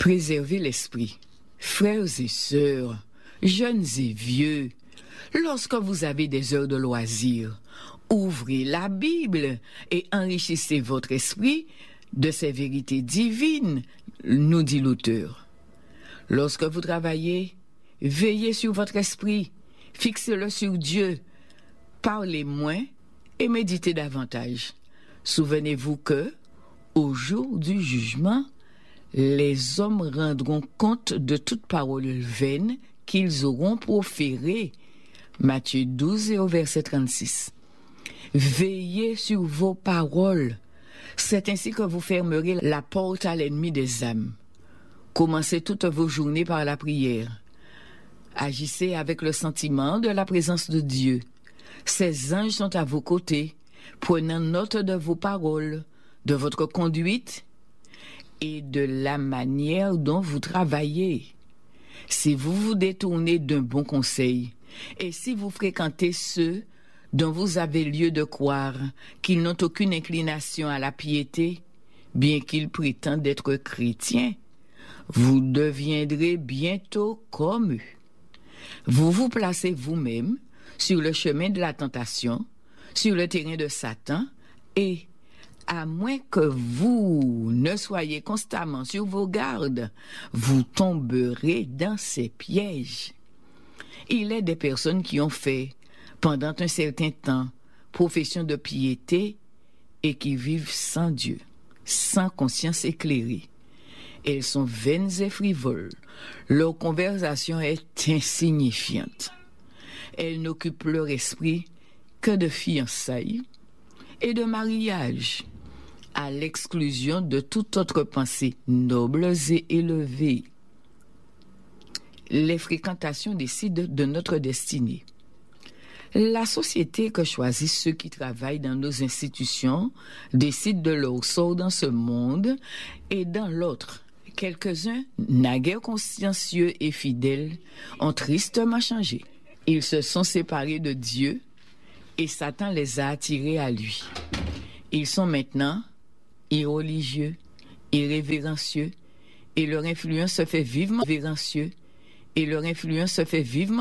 Préservez l'esprit. Frères et sœurs, jeunes et vieux, lorsque vous avez des heures de loisirs, ouvrez la Bible et enrichissez votre esprit de ces vérités divines, nous dit l'auteur. Lorsque vous travaillez, veillez sur votre esprit, fixez-le sur Dieu, parlez moins et méditez davantage. Souvenez-vous que, au jour du jugement, les hommes rendront compte de toute parole vaine qu'ils auront proférée. Matthieu 12 et au verset 36. Veillez sur vos paroles. C'est ainsi que vous fermerez la porte à l'ennemi des âmes. Commencez toutes vos journées par la prière. Agissez avec le sentiment de la présence de Dieu. Ses anges sont à vos côtés, prenant note de vos paroles, de votre conduite et de la manière dont vous travaillez. Si vous vous détournez d'un bon conseil et si vous fréquentez ceux dont vous avez lieu de croire qu'ils n'ont aucune inclination à la piété, bien qu'ils prétendent être chrétiens, vous deviendrez bientôt comme eux. Vous vous placez vous-même sur le chemin de la tentation, sur le terrain de Satan et, à moins que vous ne soyez constamment sur vos gardes, vous tomberez dans ces pièges. Il est des personnes qui ont fait, pendant un certain temps, profession de piété et qui vivent sans Dieu, sans conscience éclairée. Elles sont vaines et frivoles. Leur conversation est insignifiante. Elles n'occupent leur esprit que de fiançailles et de mariage, à l'exclusion de toute autre pensée noble et élevée. Les fréquentations décident de notre destinée. La société que choisissent ceux qui travaillent dans nos institutions décide de leur sort dans ce monde et dans l'autre. Quelques-uns, naguère consciencieux et fidèles, ont tristement changé. Ils se sont séparés de Dieu et Satan les a attirés à lui. Ils sont maintenant irreligieux, irrévérencieux, et leur influence se fait vivement